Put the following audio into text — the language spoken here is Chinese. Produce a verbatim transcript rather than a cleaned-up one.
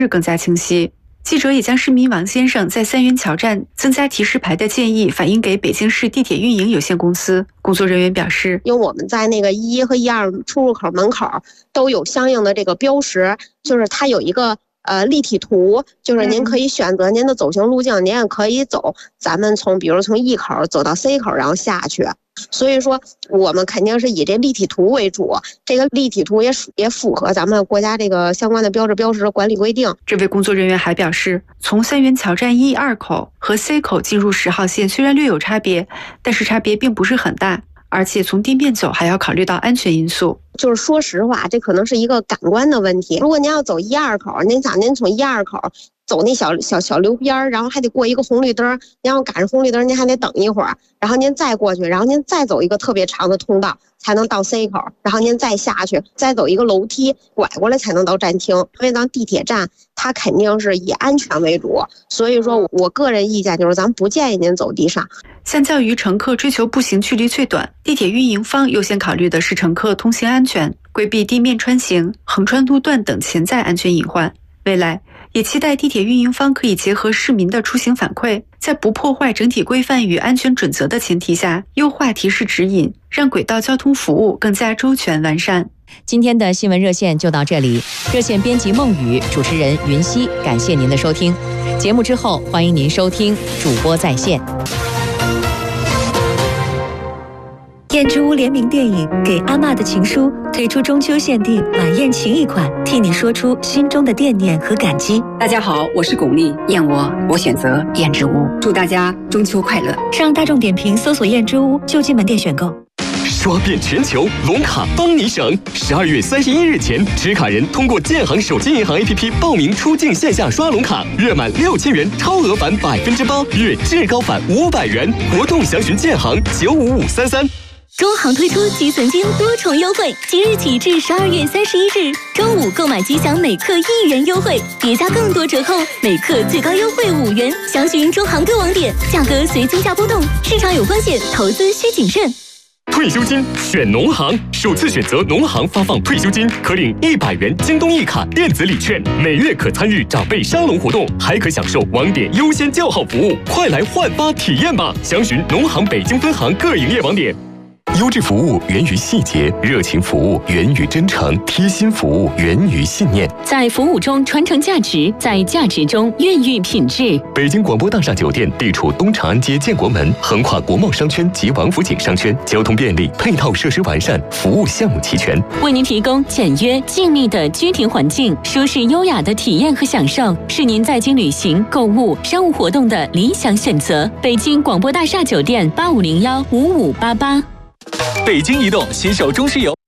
更加清晰。记者也将市民王先生在三元桥站增加提示牌的建议反映给北京市地铁运营有限公司。工作人员表示， 因为我们在那个一和一二出入口门口都有相应的这个标识，就是它有一个呃立体图，就是您可以选择您的走行路径，您也可以走咱们从比如从 E 口走到 C 口然后下去。所以说我们肯定是以这立体图为主，这个立体图也也符合咱们国家这个相关的标志标识管理规定。 这位工作人员还表示，从三元桥站一二口和 C 口进入十号线虽然略有差别，但是差别并不是很大，而且从地面走还要考虑到安全因素。 就是说实话，这可能是一个感官的问题。如果您要走一二口，您想您从一二口走那小小小溜边，然后还得过一个红绿灯，然后赶上红绿灯您还得等一会儿，然后您再过去，然后您再走一个特别长的通道才能到 C 口，然后您再下去，再走一个楼梯拐过来才能到站厅。因为咱地铁站它肯定是以安全为主，所以说我个人意见就是咱们不建议您走地上。 相较于乘客追求步行距离最短，地铁运营方优先考虑的是乘客通行安全，规避地面穿行、横穿路段等潜在安全隐患。未来也期待地铁运营方可以结合市民的出行反馈，在不破坏整体规范与安全准则的前提下，优化提示指引，让轨道交通服务更加周全完善。 今天的新闻热线就到这里，热线编辑孟宇，主持人云溪，感谢您的收听。节目之后欢迎您收听主播在线。 燕之屋联名电影《给阿嬷的情书》推出中秋限定晚宴情谊款，替你说出心中的惦念和感激。 大家好，我是巩俐，燕窝我选择燕之屋，祝大家中秋快乐。 上大众点评搜索燕之屋就近门店选购。 刷遍全球，龙卡帮你省。十二月三十一日前，持卡人通过建行手机银行 A P P 报名出境线下刷龙卡，月满六千元超额返百分之八，月至高返五百元。活动详询建行九五五三三。 中行推出积存金多重优惠，即日起至十二月三十一日，周五购买即享每克一元优惠，叠加更多折扣，每克最高优惠五元。详询中行各网点，价格随金价波动，市场有风险，投资需谨慎。 退休金选农行，首次选择农行发放退休金，可领一百元京东一卡电子礼券，每月可参与长辈沙龙活动，还可享受网点优先叫号服务，快来焕发体验吧！详询农行北京分行各营业网点。优质服务源于细节，热情服务源于真诚，贴心服务源于信念。 在服务中传承价值，在价值中孕育品质。 北京广播大厦酒店地处东长安街建国门，横跨国贸商圈及王府井商圈，交通便利，配套设施完善，服务项目齐全， 为您提供简约静谧的居庭环境，舒适优雅的体验和享受，是您在京旅行、购物、商务活动的理想选择。北京广播大厦酒店八五零幺五五八八。 北京移动携手中石油。